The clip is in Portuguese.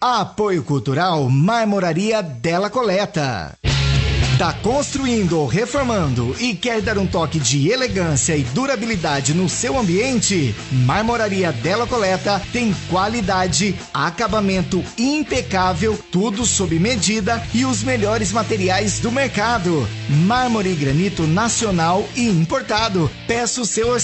Apoio Cultural Marmoraria Della Coleta. Tá construindo ou reformando e quer dar um toque de elegância e durabilidade no seu ambiente? Marmoraria Della Coleta tem qualidade, acabamento impecável, tudo sob medida e os melhores materiais do mercado. Mármore e granito nacional e importado. Peça o seu